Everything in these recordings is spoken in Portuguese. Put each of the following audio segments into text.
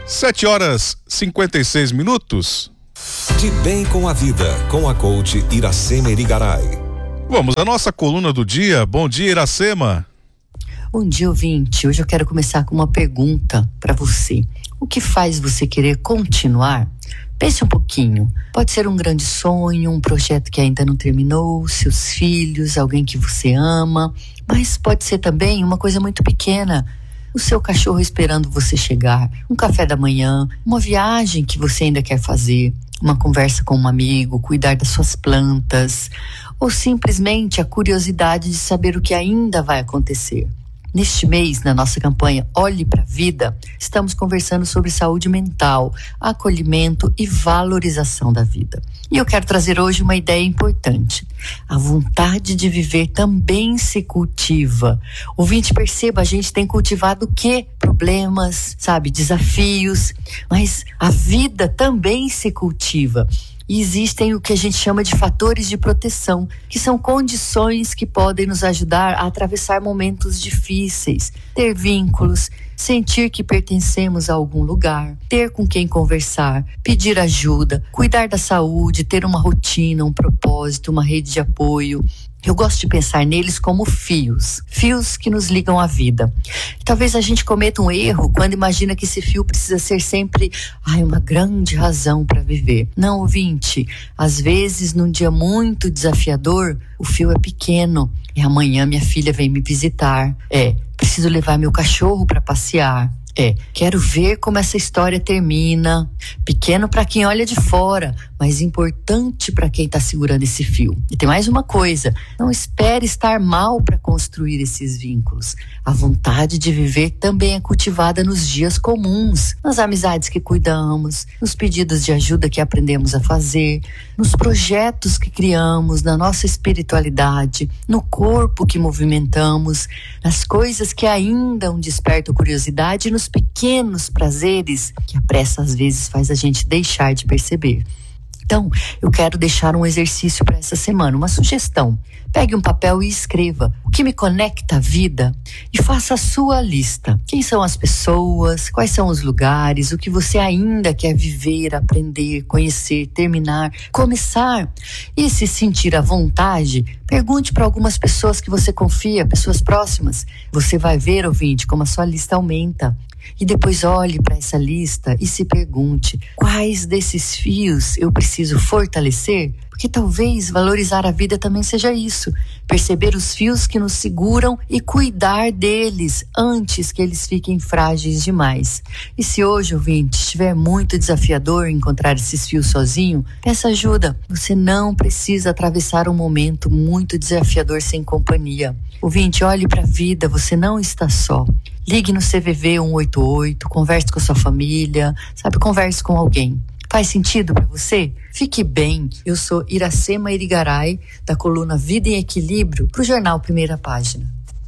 7h56. De bem com a vida, com a coach Iracema Irigaray. Vamos à nossa coluna do dia. Bom dia, Iracema. Bom dia, ouvinte. Hoje eu quero começar com uma pergunta para você. O que faz você querer continuar? Pense um pouquinho. Pode ser um grande sonho, um projeto que ainda não terminou, seus filhos, alguém que você ama, mas pode ser também uma coisa muito pequena. O seu cachorro esperando você chegar, um café da manhã, uma viagem que você ainda quer fazer, uma conversa com um amigo, cuidar das suas plantas, ou simplesmente a curiosidade de saber o que ainda vai acontecer. Neste mês, na nossa campanha Olhe para a Vida, estamos conversando sobre saúde mental, acolhimento e valorização da vida. E eu quero trazer hoje uma ideia importante. A vontade de viver também se cultiva. Ouvinte, perceba, a gente tem cultivado o quê? Problemas, desafios, mas a vida também se cultiva. E existem o que a gente chama de fatores de proteção, que são condições que podem nos ajudar a atravessar momentos difíceis, ter vínculos, sentir que pertencemos a algum lugar, ter com quem conversar, pedir ajuda, cuidar da saúde, ter uma rotina, um propósito, uma rede de apoio. Eu gosto de pensar neles como fios que nos ligam à vida. Talvez a gente cometa um erro quando imagina que esse fio precisa ser sempre uma grande razão para viver. Não, ouvinte, às vezes num dia muito desafiador, o fio é pequeno. Amanhã minha filha vem me visitar. Preciso levar meu cachorro para passear. Quero ver como essa história termina. Pequeno para quem olha de fora, mas importante para quem está segurando esse fio. E tem mais uma coisa: não espere estar mal para construir esses vínculos. A vontade de viver também é cultivada nos dias comuns, nas amizades que cuidamos, nos pedidos de ajuda que aprendemos a fazer, nos projetos que criamos, na nossa espiritualidade, no corpo que movimentamos, nas coisas que ainda despertam curiosidade e nos pequenos prazeres que a pressa às vezes faz a gente deixar de perceber. Então, eu quero deixar um exercício para essa semana, uma sugestão. Pegue um papel e escreva o que me conecta à vida e faça a sua lista. Quem são as pessoas, quais são os lugares, o que você ainda quer viver, aprender, conhecer, terminar, começar. E se sentir à vontade, pergunte para algumas pessoas que você confia, pessoas próximas. Você vai ver, ouvinte, como a sua lista aumenta. E depois olhe para essa lista e se pergunte: quais desses fios eu preciso fortalecer? Porque talvez valorizar a vida também seja isso. Perceber os fios que nos seguram e cuidar deles antes que eles fiquem frágeis demais. E se hoje, ouvinte, estiver muito desafiador encontrar esses fios sozinho, peça ajuda. Você não precisa atravessar um momento muito desafiador sem companhia. Ouvinte, olhe para a vida, você não está só. Ligue no CVV 188, converse com a sua família, converse com alguém. Faz sentido para você? Fique bem. Eu sou Iracema Irigaray, da coluna Vida em Equilíbrio, para o jornal Primeira Página.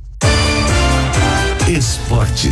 Esporte.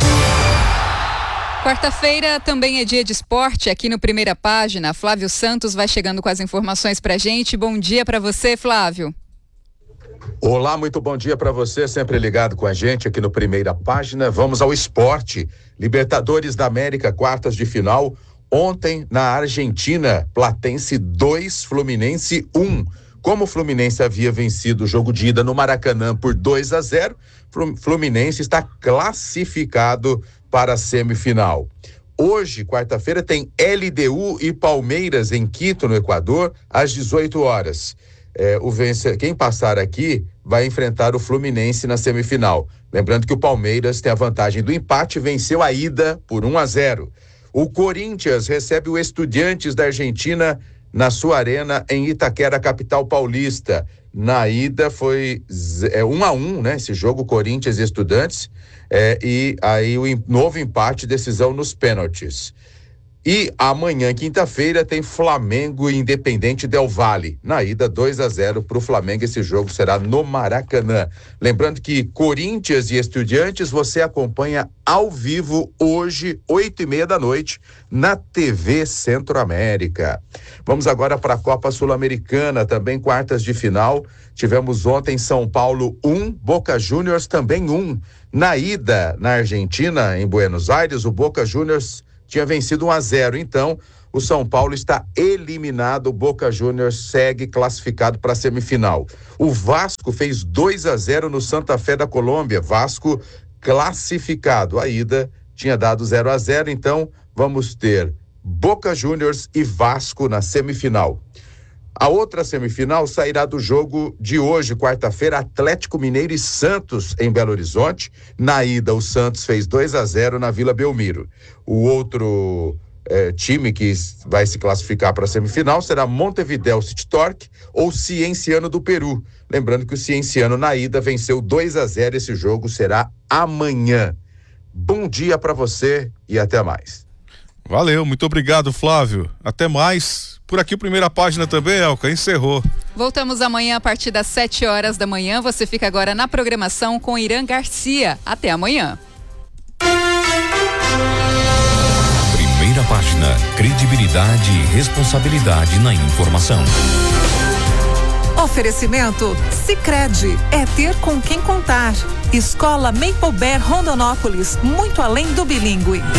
Quarta-feira também é dia de esporte aqui no Primeira Página. Flávio Santos vai chegando com as informações pra gente. Bom dia para você, Flávio. Olá, muito bom dia para você, sempre ligado com a gente aqui no Primeira Página. Vamos ao esporte. Libertadores da América, quartas de final. Ontem, na Argentina, Platense 2, Fluminense 1. Como o Fluminense havia vencido o jogo de ida no Maracanã por 2-0, Fluminense está classificado para a semifinal. Hoje, quarta-feira, tem LDU e Palmeiras em Quito, no Equador, às 18 horas. Quem passar aqui vai enfrentar o Fluminense na semifinal. Lembrando que o Palmeiras tem a vantagem do empate, venceu a ida por 1-0. O Corinthians recebe o Estudiantes da Argentina na sua arena em Itaquera, capital paulista. Na ida foi 1-1, né? Esse jogo, Corinthians e Estudiantes. E aí o novo empate, decisão nos pênaltis. E amanhã, quinta-feira, tem Flamengo e Independente Del Valle. Na ida, 2-0 para o Flamengo. Esse jogo será no Maracanã. Lembrando que Corinthians e Estudiantes você acompanha ao vivo hoje, 8h30 da noite, na TV Centro-América. Vamos agora para a Copa Sul-Americana, também quartas de final. Tivemos ontem São Paulo 1, Boca Juniors também 1. Na ida, na Argentina, em Buenos Aires, o Boca Juniors tinha vencido 1-0. Então, o São Paulo está eliminado, o Boca Juniors segue classificado para a semifinal. O Vasco fez 2-0 no Santa Fé da Colômbia, Vasco classificado. A ida tinha dado 0-0, então vamos ter Boca Juniors e Vasco na semifinal. A outra semifinal sairá do jogo de hoje, quarta-feira, Atlético Mineiro e Santos em Belo Horizonte. Na ida, o Santos fez 2-0 na Vila Belmiro. O outro time que vai se classificar para a semifinal será Montevideo City Torque ou Cienciano do Peru. Lembrando que o Cienciano na ida venceu 2-0, esse jogo será amanhã. Bom dia para você e até mais. Valeu, muito obrigado, Flávio. Até mais. Por aqui, primeira página também, Elka, encerrou. Voltamos amanhã a partir das 7 horas da manhã. Você fica agora na programação com Irã Garcia. Até amanhã. Primeira página, credibilidade e responsabilidade na informação. Oferecimento Sicredi, é ter com quem contar. Escola Maple Bear Rondonópolis, muito além do bilíngue.